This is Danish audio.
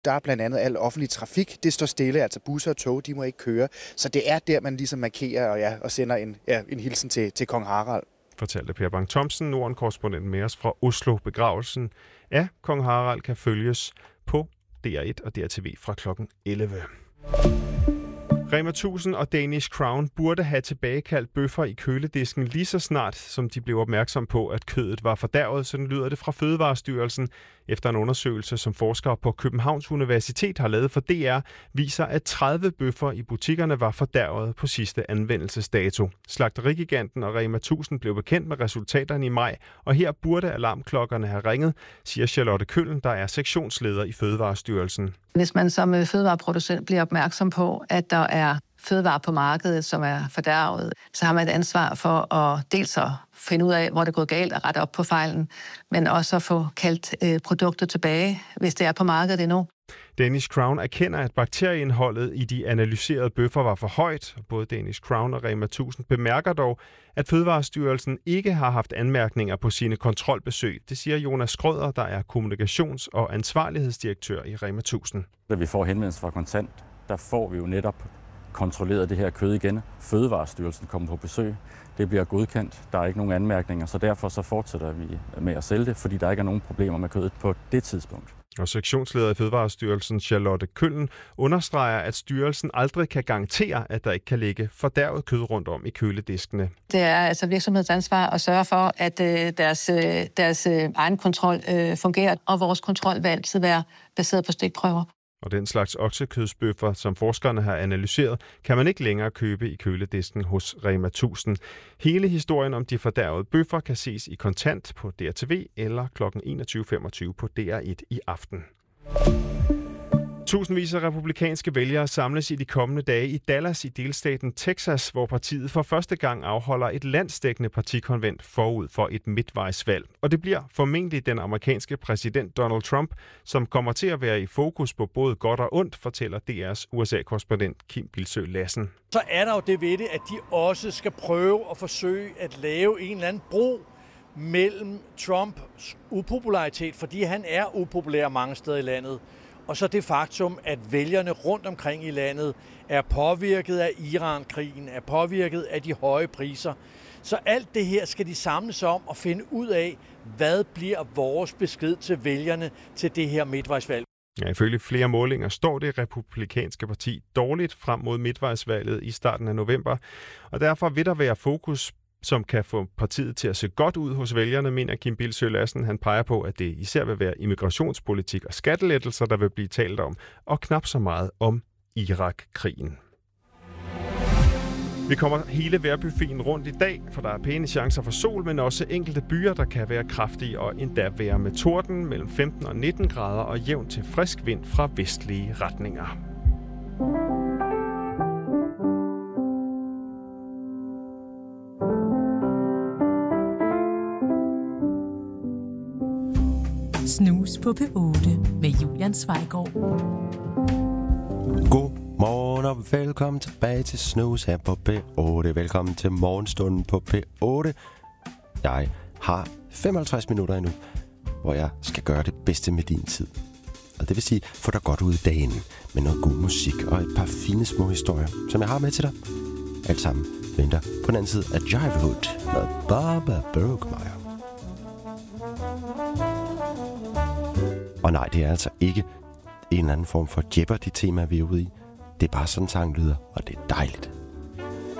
der er blandt andet al offentlig trafik. Det står stille, altså busser og tog, de må ikke køre. Så det er der, man ligesom markerer og sender en hilsen til kong Harald. Fortalte Per Bang-Thomsen, Norden-korrespondent med os fra Oslo. Begravelsen af kong Harald kan følges på DR1 og DRTV fra kl. 11. Rema 1000 og Danish Crown burde have tilbagekaldt bøffer i køledisken lige så snart, som de blev opmærksom på, at kødet var fordærvet, sådan lyder det fra Fødevarestyrelsen. Efter en undersøgelse, som forskere på Københavns Universitet har lavet for DR, viser, at 30 bøffer i butikkerne var fordærvet på sidste anvendelsesdato. Slagterigiganten og Rema 1000 blev bekendt med resultaterne i maj, og her burde alarmklokkerne have ringet, siger Charlotte Køllen, der er sektionsleder i Fødevarestyrelsen. Hvis man som fødevareproducent bliver opmærksom på, at der er fødevarer på markedet, som er fordærvet, så har man et ansvar for at dels at finde ud af, hvor det er gået galt og rette op på fejlen, men også at få kaldt produkter tilbage, hvis det er på markedet endnu. Danish Crown erkender, at bakterieindholdet i de analyserede bøffer var for højt. Både Danish Crown og Rema 1000 bemærker dog, at Fødevarestyrelsen ikke har haft anmærkninger på sine kontrolbesøg. Det siger Jonas Skrøder, der er kommunikations- og ansvarlighedsdirektør i Rema 1000. Da vi får henvendelse fra kontant, der får vi jo netop kontrolleret det her kød igen. Fødevarestyrelsen kommer på besøg. Det bliver godkendt. Der er ikke nogen anmærkninger, så derfor så fortsætter vi med at sælge det, fordi der ikke er nogen problemer med kødet på det tidspunkt. Og sektionsleder i Fødevarestyrelsen Charlotte Køllen understreger, at styrelsen aldrig kan garantere, at der ikke kan ligge fordærvet kød rundt om i kølediskene. Det er altså virksomhedens ansvar at sørge for, at deres egen kontrol fungerer, og vores kontrol vil altid være baseret på stikprøver. Og den slags oksekødsbøffer, som forskerne har analyseret, kan man ikke længere købe i køledisken hos Rema 1000. Hele historien om de fordærvede bøffer kan ses i kontant på DRTV eller kl. 21.25 på DR1 i aften. Tusindvis af republikanske vælgere samles i de kommende dage i Dallas i delstaten Texas, hvor partiet for første gang afholder et landsdækkende partikonvent forud for et midtvejsvalg. Og det bliver formentlig den amerikanske præsident Donald Trump, som kommer til at være i fokus på både godt og ondt, fortæller DR's USA-korrespondent Kim Bildsøe Lassen. Så er der jo det ved det, at de også skal prøve at forsøge at lave en eller anden bro mellem Trumps upopularitet, fordi han er upopulær mange steder i landet, og så det faktum, at vælgerne rundt omkring i landet er påvirket af Iran-krigen, er påvirket af de høje priser. Så alt det her skal de samles om og finde ud af, hvad bliver vores besked til vælgerne til det her midtvejsvalg. Ja, ifølge flere målinger står det republikanske parti dårligt frem mod midtvejsvalget i starten af november, og derfor vil der være fokus som kan få partiet til at se godt ud hos vælgerne, mener Kim Bildsøe Lassen. Han peger på, at det især vil være immigrationspolitik og skattelettelser, der vil blive talt om, og knap så meget om Irak-krigen. Vi kommer hele vejrbuffeten rundt i dag, for der er pæne chancer for sol, men også enkelte byer, der kan være kraftige og endda være med torden mellem 15 og 19 grader og jævn til frisk vind fra vestlige retninger. Snus på P8 med Julian Zweigård. Godmorgen og velkommen tilbage til Snus her på P8. Velkommen til morgenstunden på P8. Jeg har 55 minutter endnu, hvor jeg skal gøre det bedste med din tid. Og det vil sige, få dig godt ud i dagen med noget god musik og et par fine små historier, som jeg har med til dig. Alt sammen venter på den anden side af Jivehood med Barbara Brookmeyer. Og nej, det er altså ikke en eller anden form for Jeopardy-tema, vi er ude i. Det er bare sådan, sang lyder, og det er dejligt.